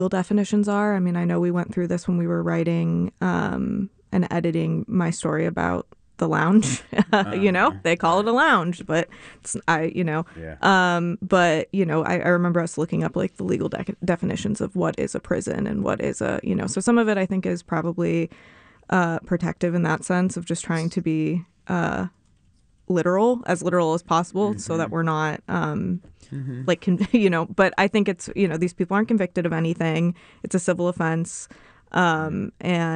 definitions are. I mean, I know we went through this when we were writing and editing my story about the lounge. They call it a lounge, but but I remember us looking up like the legal definitions of what is a prison and what is so some of it I think is probably protective in that sense of just trying to be as literal as possible, so that we're not but I think it's these people aren't convicted of anything. It's a civil offense. I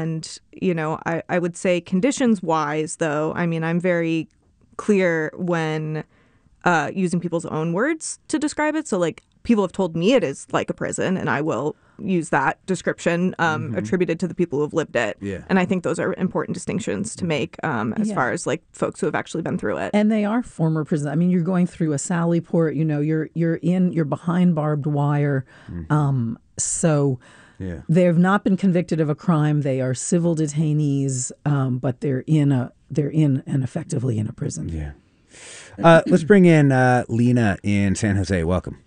would say conditions wise, though, I mean, I'm very clear when using people's own words to describe it. So like people have told me it is like a prison, and I will use that description attributed to the people who have lived it. Yeah. And I think those are important distinctions to make as far as like folks who have actually been through it. And they are former prisoners. I mean, you're going through a Sally Port, you're behind barbed wire. So yeah. They have not been convicted of a crime. They are civil detainees, but they're in and effectively in a prison. Yeah. Let's bring in Lena in San Jose. Welcome.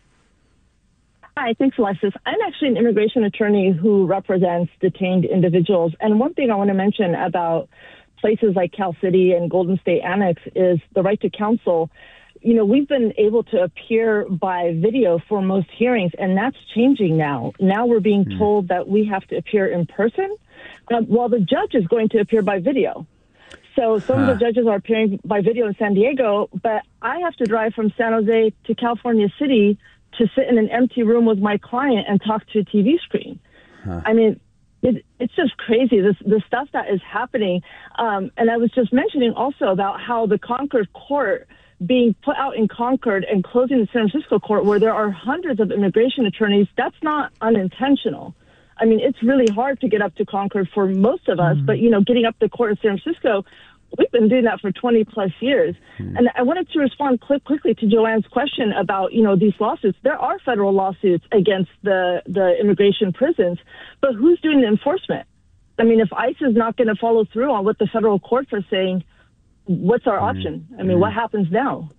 Hi, thanks, Alexis. I'm actually an immigration attorney who represents detained individuals. And one thing I want to mention about places like Cal City and Golden State Annex is the right to counsel. We've been able to appear by video for most hearings, and that's changing now. Now we're being told that we have to appear in person, while the judge is going to appear by video. So some of the judges are appearing by video in San Diego, but I have to drive from San Jose to California City to sit in an empty room with my client and talk to a TV screen. I mean, it's just crazy, the stuff that is happening. And I was just mentioning also about how the Concord court being put out in Concord and closing the San Francisco court where there are hundreds of immigration attorneys, that's not unintentional. I mean, it's really hard to get up to Concord for most of us, but, getting up to court in San Francisco, we've been doing that for 20 plus years. And I wanted to respond quickly to Joanne's question about, these lawsuits. There are federal lawsuits against the immigration prisons, but who's doing the enforcement? I mean, if ICE is not going to follow through on what the federal courts are saying, what's our option? I mean, what happens now?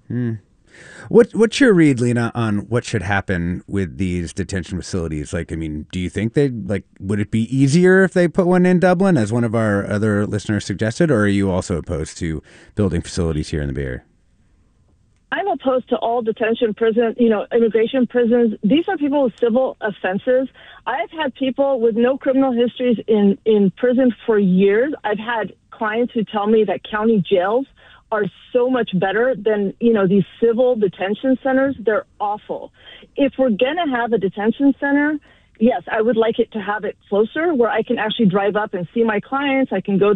What's your read, Lena, on what should happen with these detention facilities? Like, I mean, do you think would it be easier if they put one in Dublin, as one of our other listeners suggested, or are you also opposed to building facilities here in the Bay Area? I'm opposed to all detention prison, immigration prisons. These are people with civil offenses. I've had people with no criminal histories in prison for years. I've had clients who tell me that county jails are so much better than, these civil detention centers. They're awful. If we're going to have a detention center, yes, I would like it to have it closer where I can actually drive up and see my clients. I can go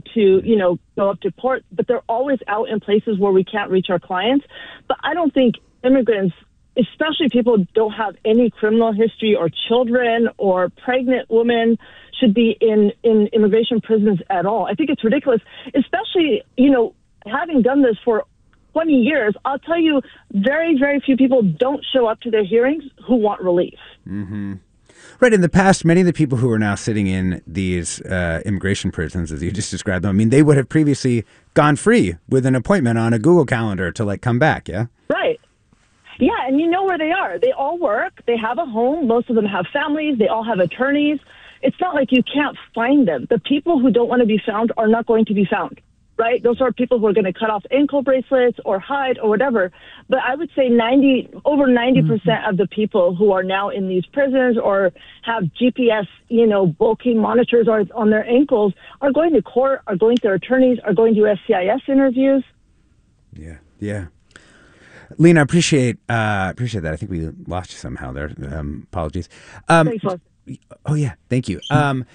up to court, but they're always out in places where we can't reach our clients. But I don't think immigrants, especially people who don't have any criminal history or children or pregnant women, should be in immigration prisons at all. I think it's ridiculous, especially, having done this for 20 years, I'll tell you, very, very few people don't show up to their hearings who want relief. Mm-hmm. Right. In the past, many of the people who are now sitting in these immigration prisons, as you just described them, I mean, they would have previously gone free with an appointment on a Google Calendar to come back. Yeah. Right. Yeah. And you know where they are. They all work. They have a home. Most of them have families. They all have attorneys. It's not like you can't find them. The people who don't want to be found are not going to be found. Right? Those are people who are going to cut off ankle bracelets or hide or whatever. But I would say over 90% of the people who are now in these prisons or have GPS, bulky monitors on their ankles are going to court, are going to their attorneys, are going to SCIS interviews. Yeah. Yeah. Lena, appreciate that. I think we lost you somehow there. Apologies. Thanks, Les. Oh, yeah. Thank you.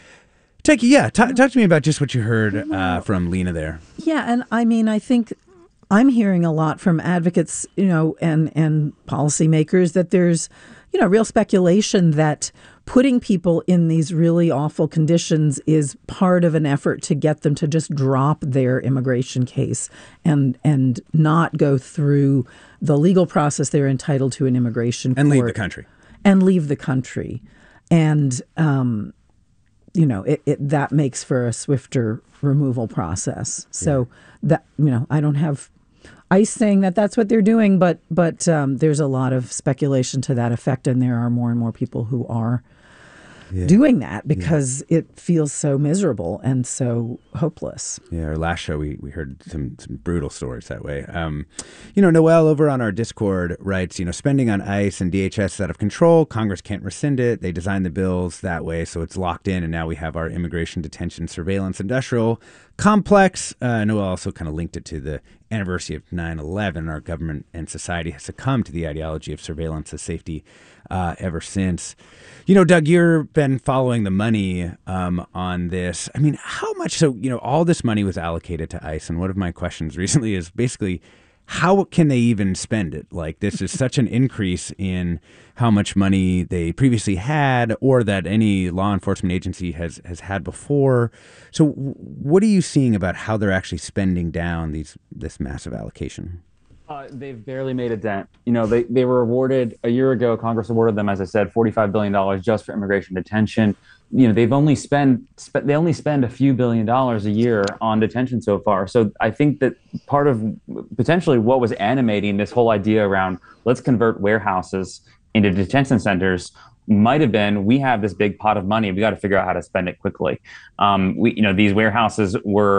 Teki, talk to me about just what you heard from Lena there. Yeah, and I mean, I think I'm hearing a lot from advocates, and policymakers that there's, real speculation that putting people in these really awful conditions is part of an effort to get them to just drop their immigration case and not go through the legal process they're entitled to in immigration court. And leave the country. And that makes for a swifter removal process. So that, I don't have ICE saying that that's what they're doing, but there's a lot of speculation to that effect, and there are more and more people who are doing that because it feels so miserable and so hopeless. Yeah, our last show, we heard some brutal stories that way. Noel over on our Discord writes, spending on ICE and DHS is out of control. Congress can't rescind it. They designed the bills that way, so it's locked in, and now we have our immigration detention surveillance industrial complex. Noel also kind of linked it to the anniversary of 9/11. Our government and society has succumbed to the ideology of surveillance as safety ever since. Doug, you've been following the money on this. I mean, how much? So, all this money was allocated to ICE, and one of my questions recently is basically, how can they even spend it? Like, this is such an increase in how much money they previously had or that any law enforcement agency has had before. So what are you seeing about how they're actually spending down this massive allocation? They've barely made a dent. They were awarded a year ago. Congress awarded them, as I said, $45 billion just for immigration detention. They've only spend a few $1 billion a year on detention so far. So I think that part of potentially what was animating this whole idea around let's convert warehouses into detention centers might have been, we have this big pot of money, we got to figure out how to spend it quickly. These warehouses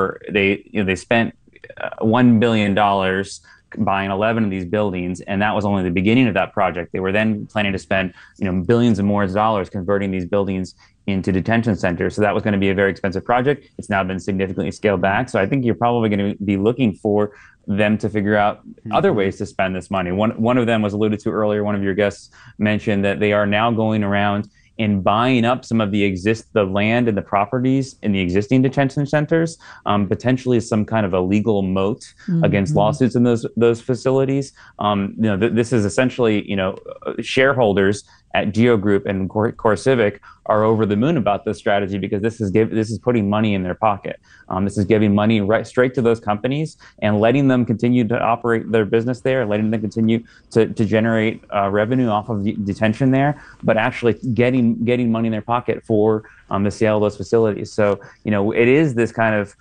they spent $1 billion buying 11 of these buildings, and that was only the beginning of that project. They were then planning to spend billions and more dollars converting these buildings into detention centers. So that was going to be a very expensive project. It's now been significantly scaled back. So I think you're probably going to be looking for them to figure out other ways to spend this money. One of them was alluded to earlier. One of your guests mentioned that they are now going around and buying up some of the land and the properties in the existing detention centers, potentially as some kind of a legal moat against lawsuits in those facilities. This is essentially, shareholders at Geo Group and CoreCivic are over the moon about this strategy because this is putting money in their pocket. This is giving money right straight to those companies and letting them continue to operate their business there, letting them continue to generate revenue off of detention there, but actually getting money in their pocket for the sale of those facilities. So, it is this kind of,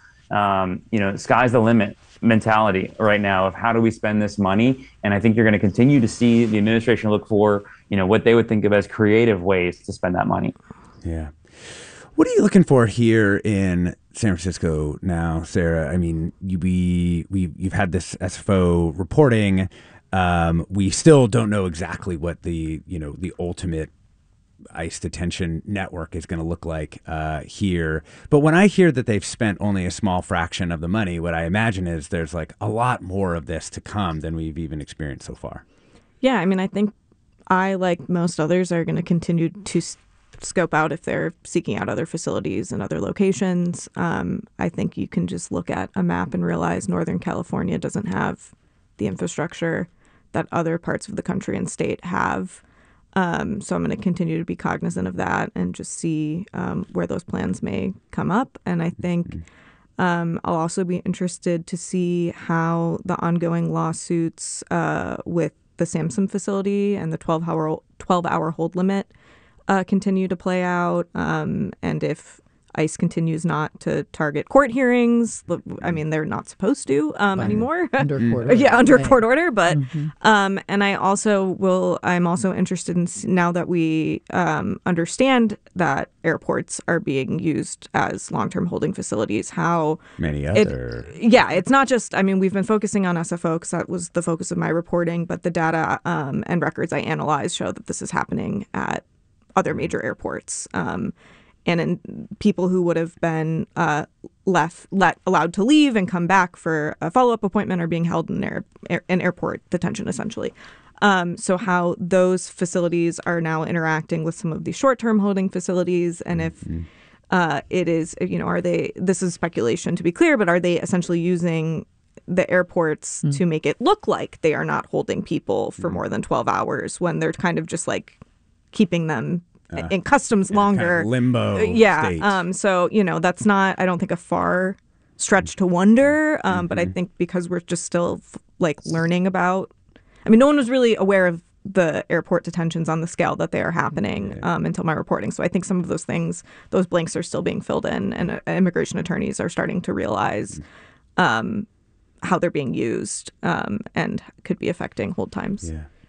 sky's the limit mentality right now of how do we spend this money. And I think you're going to continue to see the administration look for, what they would think of as creative ways to spend that money. Yeah. What are you looking for here in San Francisco now, Sarah? I mean, you've had this SFO reporting. We still don't know exactly what the ultimate ICE detention network is going to look like here. But when I hear that they've spent only a small fraction of the money, what I imagine is there's like a lot more of this to come than we've even experienced so far. Yeah, I mean, I think I, like most others, are going to continue to scope out if they're seeking out other facilities and other locations. I think you can just look at a map and realize Northern California doesn't have the infrastructure that other parts of the country and state have. So I'm going to continue to be cognizant of that and just see where those plans may come up. And I think I'll also be interested to see how the ongoing lawsuits with the Samson facility and the 12-hour hold limit continue to play out. And if ICE continues not to target court hearings, I mean, they're not supposed to anymore. Under court order. Yeah, under court order. But and I'm also interested in, now that we understand that airports are being used as long-term holding facilities, how many other. It's not just, I mean, we've been focusing on SFO because that was the focus of my reporting, but the data and records I analyzed show that this is happening at other major airports. And in people who would have been allowed to leave and come back for a follow-up appointment are being held in airport detention, essentially. So how those facilities are now interacting with some of these short-term holding facilities, and if it is, are they, this is speculation to be clear, but are they essentially using the airports to make it look like they are not holding people for more than 12 hours when they're kind of just like keeping them in customs longer, kind of limbo state. So that's not, I don't think, a far stretch to wonder, but I think because we're just still learning about, I mean, no one was really aware of the airport detentions on the scale that they are happening until my reporting. So I think some of those things, those blanks are still being filled in, and immigration attorneys are starting to realize how they're being used and could be affecting hold times. Yeah.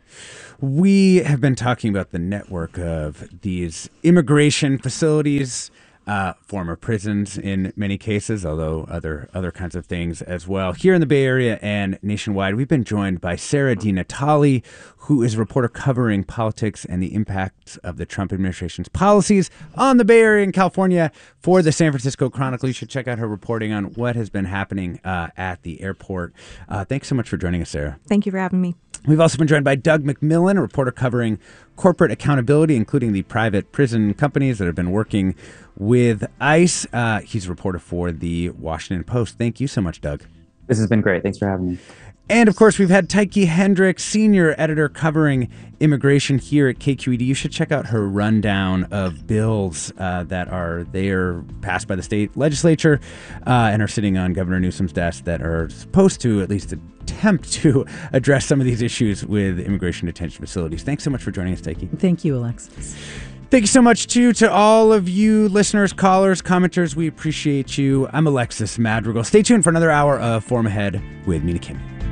We have been talking about the network of these immigration facilities, former prisons in many cases, although other kinds of things as well. Here in the Bay Area and nationwide, we've been joined by Sarah DiNatale, who is a reporter covering politics and the impacts of the Trump administration's policies on the Bay Area and California for the San Francisco Chronicle. You should check out her reporting on what has been happening at the airport. Thanks so much for joining us, Sarah. Thank you for having me. We've also been joined by Doug McMillon, a reporter covering corporate accountability, including the private prison companies that have been working with ICE. He's a reporter for the Washington Post. Thank you so much, Doug. This has been great. Thanks for having me. And, of course, we've had Tyche Hendricks, senior editor covering immigration here at KQED. You should check out her rundown of bills that are there passed by the state legislature and are sitting on Governor Newsom's desk that are supposed to at least attempt to address some of these issues with immigration detention facilities. Thanks so much for joining us, Tyche. Thank you, Alexis. Thank you so much, too, to all of you listeners, callers, commenters. We appreciate you. I'm Alexis Madrigal. Stay tuned for another hour of Forum Ahead with Mina Kim.